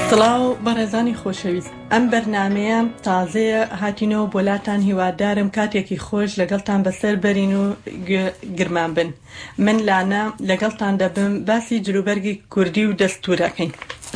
سڵاو بەڕێزانی خۆشەویست، ئەم بەرنامەیە تازەیە هاتینەوە بۆلاتان، هیوادارم کاتێکی خۆش لەگەڵتان بەسەر بەرین و گرمان بن. من لانە لەگەڵتان دەبم باسی جلوبەرگی کوردی و دەستورەکەین.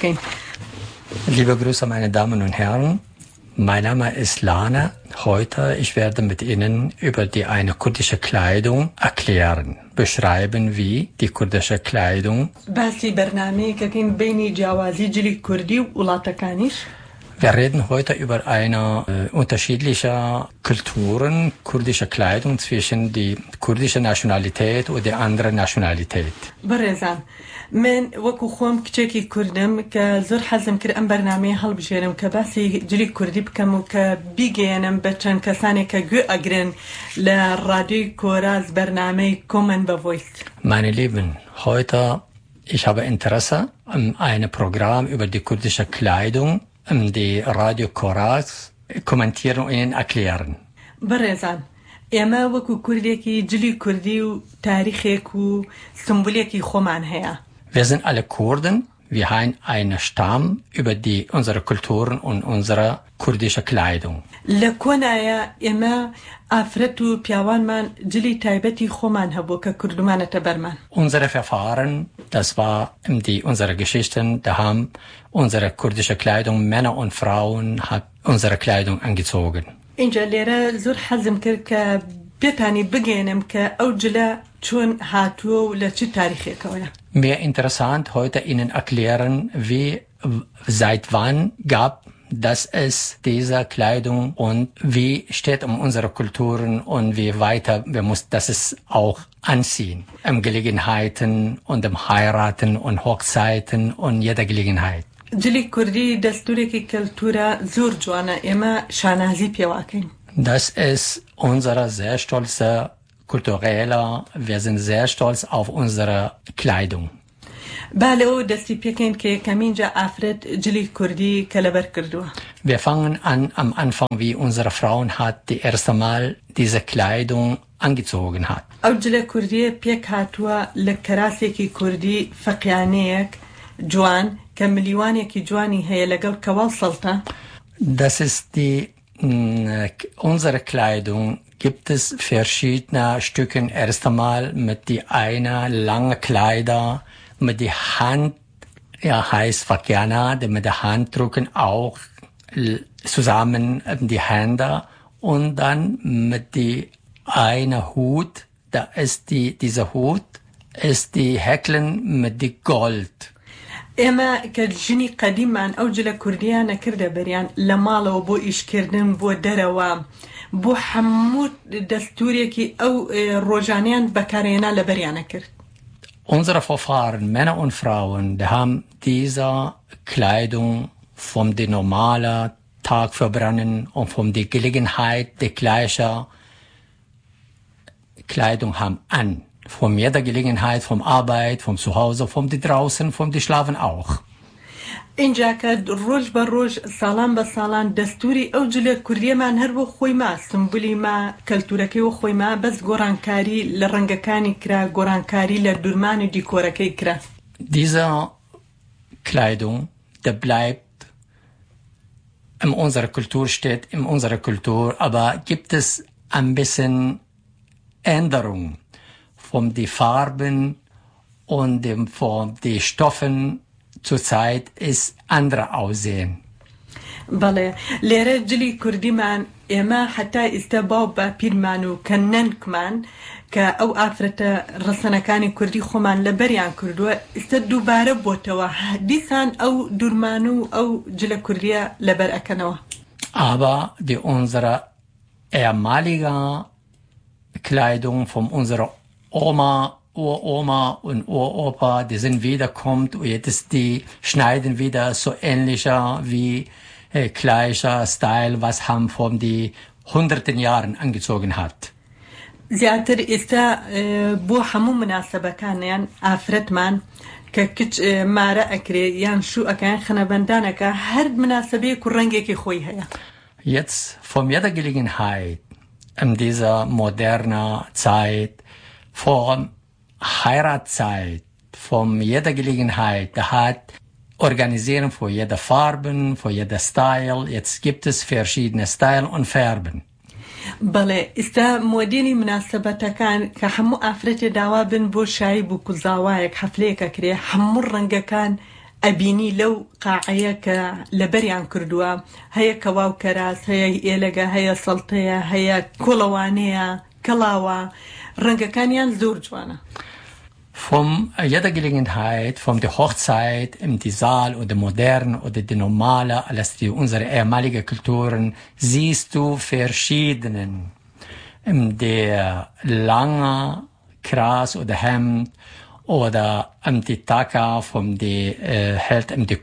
Liebe Grüße, meine Damen und Herren. Mein Name ist Lana. Heute ich werde mit Ihnen über die eine kurdische Kleidung erklären, beschreiben, wie die kurdische Kleidung. باسی بەرنامەیەکەکەین بینی جیاوازی جلی کوردی و وڵاتەکانیش. Wir reden heute über eine unterschiedliche Kulturen, kurdische Kleidung zwischen die kurdische Nationalität und die andere Nationalität. بەڕێزان، من وەکو خۆم کچێکی کوردم کە زۆر حەزم کرد ئەم بەرنامەیە هەڵبژێرم کە باسی جلی کوردی بکەم و کە بیگەێنم بە چەند کەسانێک کە گوێ ئەگرن لە ڕادیۆی کۆراز بەرنامەی Common Voice. Meine Lieben, heute ich habe Interesse an einem Programm über die kurdische Kleidung, die Radio Koraz kommentieren und Ihnen erklären. بەڕێزان، ئێمە وەکو کوردێکی جلی کوردی و تاریخێک و سمبولێکی خۆمان هەیە. Wir sind alle Kurden. Wir haben einen Stamm über unsere Kulturen und unsere kurdische Kleidung. لە کۆنایە ئێمە ئافرەت و پیاوانمان جلی تایبەتی خۆمان هەبوو کە کوردمانەتە بەرمان. Unsere Verfahren, das war unsere Geschichten, da haben unsere kurdische Kleidung, Männer und Frauen, hat unsere Kleidung angezogen. اینجا لێرە زۆر حەزم کرد کە بێتانی بگێنم کە ئەو جلە چۆن هاتووە و لە چ تاریخێکەوەیە. Mir interessant heute Ihnen erklären, seit wann gab es diese Kleidung und wie steht unsere Kulturen und wie weiter wir müssen das es auch anziehen. Gelegenheiten und Heiraten und Hochzeiten und jeder Gelegenheit. جلی کوردی دەستورێکی کەلتورە زۆر جوانە، ئێمە شانازی پێواکەین. Das ist unsere sehr stolze kulturelle, wir sind sehr stolz auf unsere Kleidung. با لەوە دەستی پێکەین کە یەکەمینجا ئافرەت جلی کوردی کە لەبەر کردووە. Wir fangen an am Anfang, wie unsere Frauen hat die erste Mal diese Kleidung angezogen hat. ئەو جلە کوردیە پێک هاتووە لە کەراسێکی کوردی فەقیانەیەک جوان کە ملیوانێکی جوانی هەیە لەگەڵ کەواڵ سەڵتە. Das ist unsere Kleidung. Gibt es verschiedene Stücken. Erst einmal mit die eine lange Kleider mit die Hand, heißt Fakiana, mit der Hand drücken auch zusammen die Hände und dann mit die eine Hut, da ist dieser Hut ist die Häkeln mit die Gold. ئێمە کە ژنی قەدیمان ئەو جلە کوردیانە کردە بەریان لە ماڵەوە بۆ ئیشکردن بۆ دەرەوە بۆ هەموو دەستورێکی ئەو ڕۆژانیان بەکارهێنا لە بەریانە کرد. Unsere Vorfahren, Männer und Frauen, die haben diese Kleidung von der normalen Tag verbrennen und von der Gelegenheit die gleiche Kleidung haben an. Von jeder Gelegenheit, vom Arbeit, vom Zuhause, vom die draußen, vom die Schlafen auch. اینجا کە ڕۆژ بە ڕۆژ ساڵان بە ساڵان دەستوری ئەو جلە کوردیەمان هەر بۆ خۆی ما سمبولی ما کەلتورەکەی و خۆی ما بەس گۆڕانکاری لە ڕەنگەکانی کرا، گۆڕانکاری لە دوورمان و دیکۆرەکەی کرا. Diese Kleidung, der bleibt in unserer Kultur, steht in unserer Kultur, aber gibt es ein bisschen Änderung von den Farben und von den Stoffen zurzeit ist andere Aussehen. بەڵێ لێرە جلی کوردیمان ئێمە حتا ئێستا باو بە پیرمان و کە نەنکمان کە ئەو ئافرەتە ڕەسەنەکانی کوردی خۆمان لە بەریان کردووە ئێستا دووبارە بۆتەوە دیسان ئەو دوورمان و ئەو جلە کوردیە لەبەر ئەکەنەوە. Aber unsere ehemalige Kleidung von unserer Oma, Uroma und Uropa, die sind wiederkommt und jetzt die schneiden wieder so ähnlicher wie gleicher Style, was haben von die hunderten Jahren angezogen hat. زیاتر ئێستا بۆ هەموو مناسبەکانیان ئافرەتمان کە کچ مارە ئەکرێ یان شوو ئەکەیان خەنەبەندانەکە هەر مناسبەیەک و ڕەنگێکی خۆی هەیە. Jetzt von jeder Gelegenheit in dieser modernen Zeit, vor Heiratszeit, von jeder Gelegenheit, da hat organisieren für jede Farben, für jeder Style. Jetzt gibt es verschiedene Style und Färben. بەڵێ ئێستا مۆدێلی مناسبەتەکان کە هەموو ئافرەتێ داوا بن بۆ شایی بوو کوزاوایەک حەفلەیەکە کرێ هەموو ڕەنگەکان ئەبینی لەو قاعەیە کە لەبەریان کردووە هەیە کەواو کەراس هەیە ئێلەگە هەیە سەڵتەیە هەیە کۆڵەوانەیە کەڵاوە ڕەنگەکانیان زۆر جوانە. Von jeder Gelegenheit, von der Hochzeit, im die Saal oder modern oder die normale, alles die unsere ehemalige Kulturen, siehst du verschiedenen. Der lange Kras oder Hemd oder die Taka von die hält die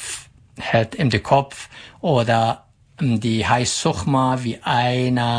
Kopf oder die heißt Suchma wie eine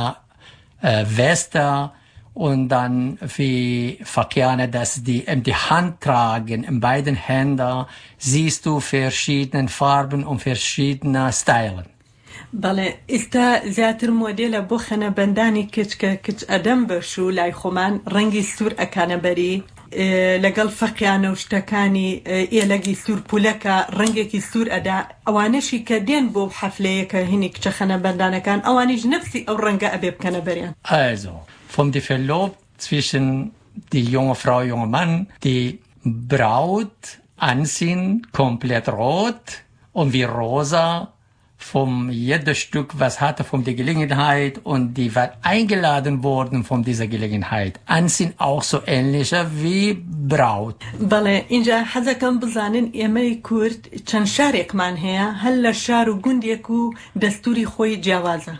Weste. Und dann wie Fakiane, dass die Hand tragen, in beiden Händen, siehst du verschiedene Farben und verschiedene Stylen. بەڵێ ئێستا زیاتر مۆدێلە بۆ خەنەبەندانی کچکە کچ ئەدەم بەش و لای خۆمان ڕەنگی سوور ئەکانە بەری لەگەڵ فەقیانە و شتەکانی ئێلەگی سوور پولەکە ڕەنگێکی سوور ئەدا ئەوانەشی کە دێن بۆ حەفلەیەکە هینی کچە خەنەبەندانەکان ئەوانیش نەفسی ئەو ڕەنگە ئەبێ بکەنە بەریان. Also, vom die Verlob zwischen die junge Frau, junge Mann, die Braut anziehen, komplett rot und wie rosa vom jedes Stück, was hatte von der Gelegenheit und die war eingeladen worden von dieser Gelegenheit. Anziehen auch so ähnlicher wie Braut. بەڵێ اینجا حەزەکەم بزانن ئێمەی کورد چەند شارێکمان هەیە هەر لە شار و گوندێک و دەستوری خۆی جیاوازە.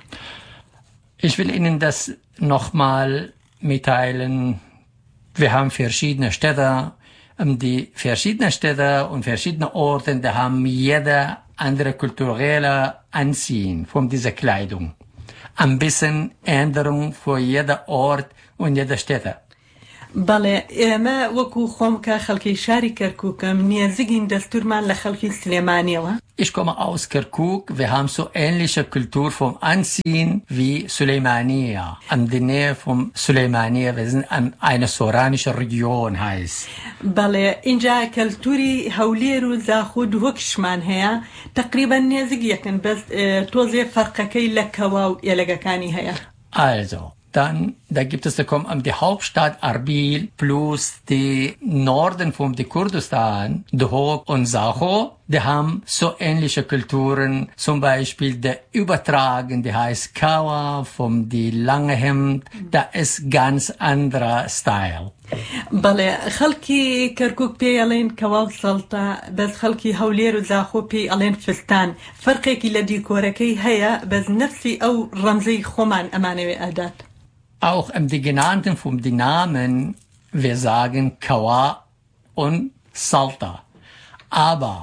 Ich will Ihnen das nochmal mitteilen. Wir haben verschiedene Städte. Die verschiedenen Städte und verschiedene Orte, da haben jeder andere kulturelle Anziehen von dieser Kleidung. Ein bisschen Änderung für jeder Ort und jeder Städte. بەڵێ ئێمە وەکو خۆم کە خەڵکی شاری کەرکووکم نێزگین دەستورمان لە خەڵکی سلێمانیەوە. Ich komme aus Kirkuk. Wir haben so ähnliche Kultur vom Anziehen wie Suleimania. An der Nähe vom Suleimania. Wir sind an einer soranische Region heißt. بەڵێ اینجا کەلتوری هەولێر و زاخود وەکشمان هەیە تقریبا نێزگیەکن بەس تۆزێ فەرقەکەی لە کەوا و ئێلەگەکانی هەیە. Also. Dann, da gibt es die Hauptstadt Arbil plus die Norden von Kurdistan, Duhok und Sacho, die haben so ähnliche Kulturen, zum Beispiel der Übertragen, die heißt Kawa, vom die lange Hemd, da ist ganz anderer Style. بەڵێ خەڵکی کەرکووک پێی ئەڵێن کەواو سەڵتە بەس خەڵکی هەولێر و زاخۆ پێی ئەڵێن فستان فەرقێکی لە دیکۆرەکەی هەیە بەس نەفسی ئەو ڕەمزەی خۆمان ئەمانەوێ ئەدات. Auch die genannten von den Namen, wir sagen Kawa und Salta. Aber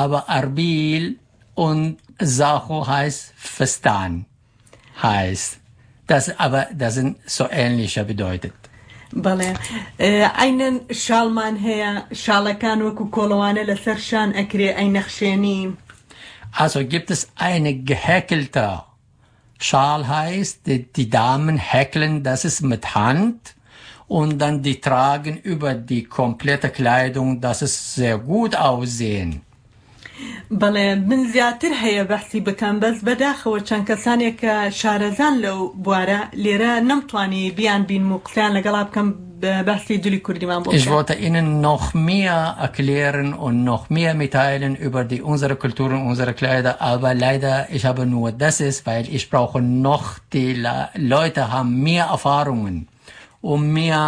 Arbil und Sacho heißt Festan. Das sind so ähnliche bedeutet. بەڵێ ئەینەن شاڵمان هەیە شاڵەکان وەکو کۆڵەوانە لەسەر شان ئەکرێ ئەی نەخشێنی. Also gibt es eine gehäkelte Schal heißt, die Damen häkeln, das ist mit Hand und dann die tragen über die komplette Kleidung, dass es sehr gut aussehen. بەڵێ من زیاتر هەیە بەحسی بکەم بەس بەداخەوە چەند کەسانێک کە شارەزان لەو بوارە لێرە نەمتوانی بیان بین و قسەیان لەگەڵا بکەم بەحسی جلی کوردیمان بۆ. Ich wollte Ihnen noch mehr erklären und noch mehr mitteilen über unsere Kultur und unsere Kleider, aber leider, ich habe nur das ist, weil ich brauche noch, die Leute haben mehr Erfahrungen und mehr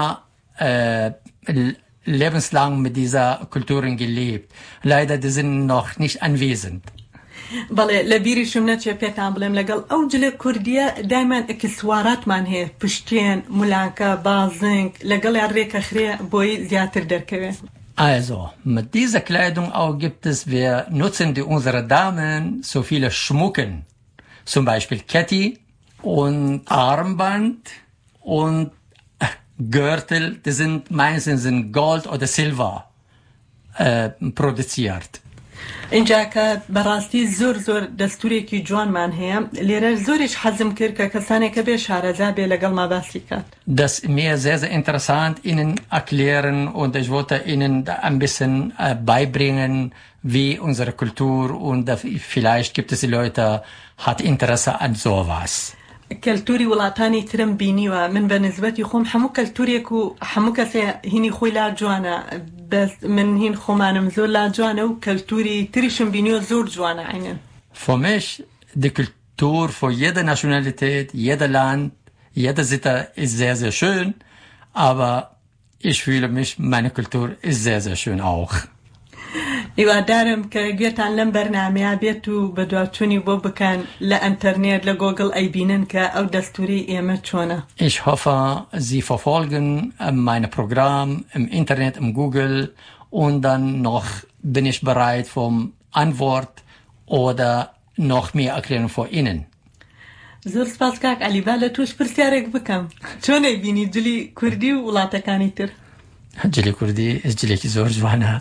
lebenslang mit dieser Kulturen gelebt. Leider, die sind noch nicht anwesend. بەڵێ لە بیریشم نەچێ پێتان بڵێم لەگەڵ ئەو جلە کوردیە دایمان ئەکسواراتمان هەیە پشتێن مولانکە بازنگ لەگەڵ ڕێکە خرێ بۆی زیاتر دەرکەوێت. Also, mit dieser Kleidung auch gibt es, wir nutzen unsere Damen so viele Schmucken. Zum Beispiel Ketti und Armband und Gürtel, die sind meistens in Gold oder Silber produziert. اینجا کە بەڕاستی زۆر دەستورێکی جوانمان هەیە لێرە زۆریش حەزم کرد کە کەسانێکە بێ شارەزا بێ لەگەڵ ما باسی کات. Das ist mir sehr, sehr interessant, Ihnen erklären und ich wollte Ihnen ein bisschen beibringen, wie unsere Kultur und vielleicht gibt es die Leute, hat Interesse an sowas. کەلتوری وڵاتانی ترم بینیوە من بە نسبەتی خۆم هەموو کەلتورێک و هەموو کەسێ هینی خۆی لا جوانە بەس من هین خۆمانم زۆر لا جوانە و کەلتوری تریشم بینیوە زۆر جوانە عینەن. Für mich, die Kultur für jede Nationalität, jeder Land, jede Sitte ist sehr, sehr schön, aber ich fühle mich, meine Kultur ist sehr, sehr schön auch. هیوادارم کە گوێتان لەم بەرنامەیە بێت و بەدواچوونی بۆ بکەن لە ئەنتەرنێت لە گۆگڵ ئەیبینن کە ئەو دەستوری ئێمە چۆنە. Ich hoffe, Sie verfolgen mein Programm im Internet, im Google und dann noch bin ich bereit für Antwort oder noch mehr Erklärung vor Ihnen. زۆر سپاس کاک عەلیبا لە توش پرسیارێک بکەم چۆن ئەیبینی جلی کوردی و وڵاتەکانی تر؟ جلی کوردی جلێکی زۆر جوانە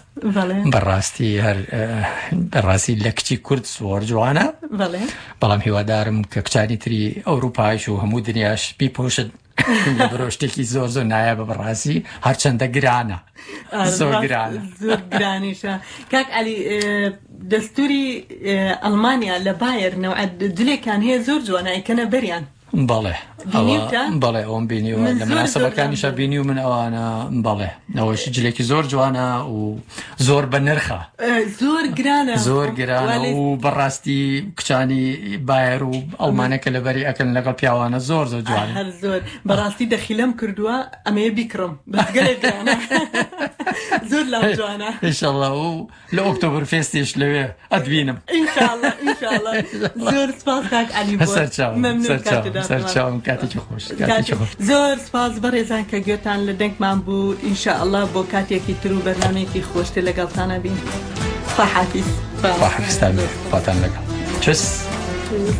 بەڕاستی لە کچی کورد زۆر جوانە بەڵام هیوادارم کە کچانی تری ئەوروپایش و هەموو دنیاش بیپۆشن لە بەرۆ شتێکی زۆر نایە بە بەڕاستی هەرچەندە گرانە زۆر گرانیشە. کاک عەلی دەستوری ئەڵمانیا لە بایر نەوعەت جلێکان هەیە زۆر جوانە ئەیکەنە بەریان. بەڵێ ئەوم بینیوە لە مناسبەکانیشە بینی و من ئەوانە بەڵێ ئەوەش جلێکی زۆر جوانە و زۆر بە نرخە زۆر گرانە و بەڕاستی کچانی بایر و ئەڵمانەکە لەبەری ئەکەن لەگەڵ پیاوانە زۆر جوانە زۆر بەڕاستی دەخیلەم کردووە ئەمەیە بیکڕم بەگەلێک گرانە زۆر لەم جوانە ئینشاءڵڵا و لە ئۆکتۆبر فێستیش لەوێ ئەتبینم ئینشاءڵڵا زۆر سپاس کاک عەلی بۆ سەرچاوم کاتێکی خۆش زۆر سپاس بەڕێزان کە گوێتان لە دەنگمان بوو ئینشاءڵڵا بۆ کاتێکی تر و بەرنامەیەکی خۆشتر لەگەڵتانە بین. خواحافیز خواتان لەگەڵ چس